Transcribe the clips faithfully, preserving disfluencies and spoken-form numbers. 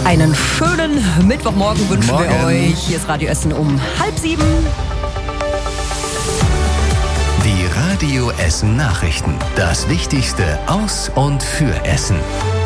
Einen schönen Mittwochmorgen wünschen Morgen. wir euch. Hier ist Radio Essen um halb sieben. Die Radio Essen Nachrichten. Das Wichtigste aus und für Essen.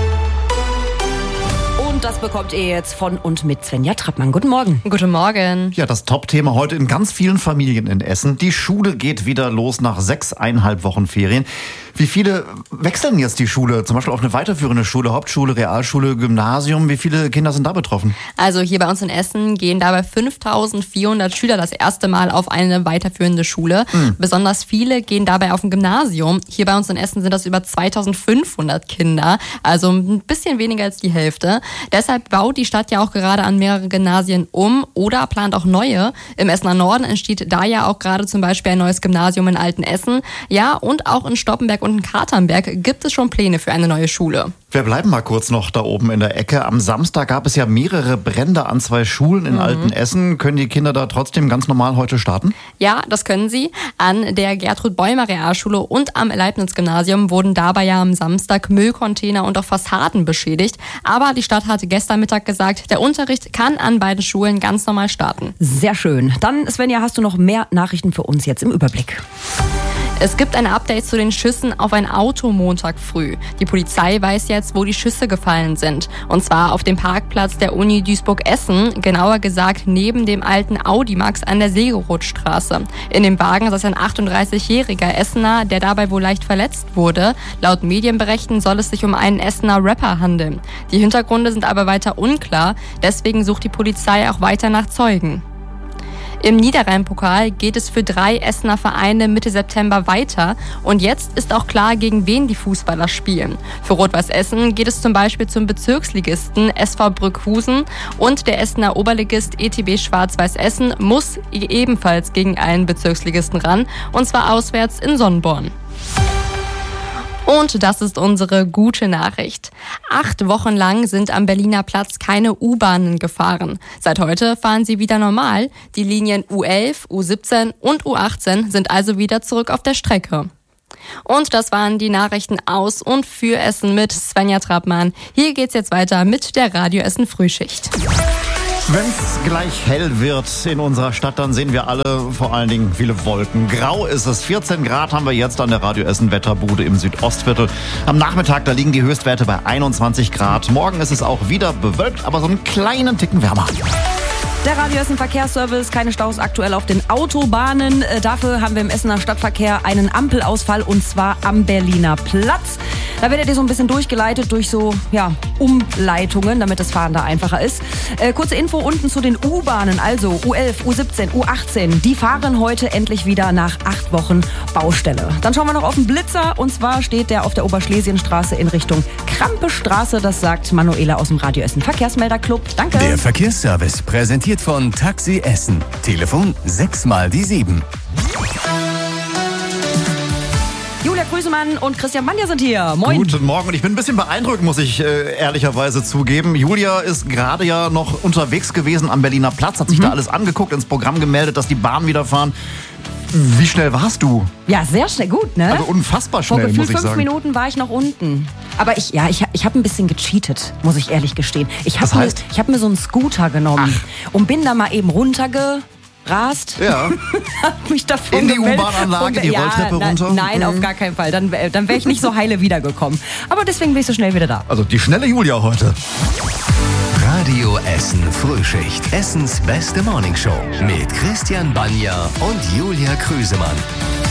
Und das bekommt ihr jetzt von und mit Svenja Trappmann. Guten Morgen. Guten Morgen. Ja, das Top-Thema heute in ganz vielen Familien in Essen. Die Schule geht wieder los nach sechseinhalb Wochen Ferien. Wie viele wechseln jetzt die Schule? Zum Beispiel auf eine weiterführende Schule, Hauptschule, Realschule, Gymnasium. Wie viele Kinder sind da betroffen? Also hier bei uns in Essen gehen dabei fünftausendvierhundert Schüler das erste Mal auf eine weiterführende Schule. Mhm. Besonders viele gehen dabei auf ein Gymnasium. Hier bei uns in Essen sind das über zweitausendfünfhundert Kinder, also ein bisschen weniger als die Hälfte. Deshalb baut die Stadt ja auch gerade an mehrere Gymnasien um oder plant auch neue. Im Essener Norden entsteht da ja auch gerade zum Beispiel ein neues Gymnasium in Altenessen. Ja, und auch in Stoppenberg und in Katernberg gibt es schon Pläne für eine neue Schule. Wir bleiben mal kurz noch da oben in der Ecke. Am Samstag gab es ja mehrere Brände an zwei Schulen in mhm. Altenessen. Können die Kinder da trotzdem ganz normal heute starten? Ja, das können sie. An der Gertrud-Bäumer-Realschule und am Leibniz-Gymnasium wurden dabei ja am Samstag Müllcontainer und auch Fassaden beschädigt. Aber die Stadt hat gestern Mittag gesagt, der Unterricht kann an beiden Schulen ganz normal starten. Sehr schön. Dann, Svenja, hast du noch mehr Nachrichten für uns jetzt im Überblick. Es gibt ein Update zu den Schüssen auf ein Auto Montag früh. Die Polizei weiß jetzt, wo die Schüsse gefallen sind. Und zwar auf dem Parkplatz der Uni Duisburg-Essen, genauer gesagt neben dem alten Audimax an der Segerothstraße. In dem Wagen saß ein achtunddreißigjähriger Essener, der dabei wohl leicht verletzt wurde. Laut Medienberichten soll es sich um einen Essener Rapper handeln. Die Hintergründe sind aber weiter unklar, deswegen sucht die Polizei auch weiter nach Zeugen. Im Niederrhein-Pokal geht es für drei Essener Vereine Mitte September weiter. Und jetzt ist auch klar, gegen wen die Fußballer spielen. Für Rot-Weiß Essen geht es zum Beispiel zum Bezirksligisten S V Brückhusen. Und der Essener Oberligist E T B Schwarz-Weiß Essen muss ebenfalls gegen einen Bezirksligisten ran. Und zwar auswärts in Sonnborn. Und das ist unsere gute Nachricht. Acht Wochen lang sind am Berliner Platz keine U-Bahnen gefahren. Seit heute fahren sie wieder normal. Die Linien U elf, U siebzehn und U achtzehn sind also wieder zurück auf der Strecke. Und das waren die Nachrichten aus und für Essen mit Svenja Trappmann. Hier geht's jetzt weiter mit der Radio Essen Frühschicht. Wenn es gleich hell wird in unserer Stadt, dann sehen wir alle vor allen Dingen viele Wolken. Grau ist es. vierzehn Grad haben wir jetzt an der Radio Essen Wetterbude im Südostviertel. Am Nachmittag, da liegen die Höchstwerte bei einundzwanzig Grad. Morgen ist es auch wieder bewölkt, aber so einen kleinen Ticken wärmer. Der Radio Essen Verkehrsservice, keine Staus aktuell auf den Autobahnen. Äh, dafür haben wir im Essener Stadtverkehr einen Ampelausfall und zwar am Berliner Platz. Da werdet ihr so ein bisschen durchgeleitet durch so ja, Umleitungen, damit das Fahren da einfacher ist. Äh, kurze Info unten zu den U-Bahnen, also U elf, U siebzehn, U achtzehn. Die fahren heute endlich wieder nach acht Wochen Baustelle. Dann schauen wir noch auf den Blitzer und zwar steht der auf der Oberschlesienstraße in Richtung Krampestraße. Das sagt Manuela aus dem Radio Essen Verkehrsmelderclub. Danke. Der Verkehrsservice präsentiert von Taxi Essen. Telefon sechs mal die sieben. Julia Krüsemann und Christian Manja sind hier. Moin. Guten Morgen und ich bin ein bisschen beeindruckt, muss ich äh, ehrlicherweise zugeben. Julia ist gerade ja noch unterwegs gewesen am Berliner Platz, hat sich mhm. da alles angeguckt, ins Programm gemeldet, dass die Bahnen wieder fahren. Wie schnell warst du? Ja, sehr schnell, gut, ne? Also unfassbar schnell, Vor muss ich fünf sagen. fünf Minuten war ich noch unten. Aber ich, ja, ich, ich habe ein bisschen gecheatet, muss ich ehrlich gestehen. Ich habe mir, ich hab mir so einen Scooter genommen Ach. und bin da mal eben runtergerast. Ja. Hab mich davon in die gemeldet. U-Bahn-Anlage, die ja, Rolltreppe na, runter? Nein, mhm. auf gar keinen Fall. Dann, dann wäre ich nicht so heile wiedergekommen. Aber deswegen bin ich so schnell wieder da. Also die schnelle Julia heute. Radio Essen Frühschicht. Essens beste Morningshow mit Christian Banja und Julia Krüsemann.